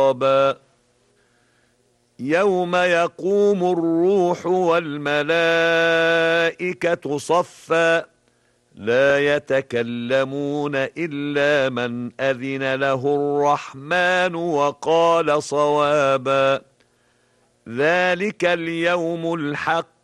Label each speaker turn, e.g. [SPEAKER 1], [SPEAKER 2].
[SPEAKER 1] يوم يقوم الروح والملائكة صفا لا يتكلمون إلا من أذن له الرحمن وقال صوابا ذلك اليوم الحق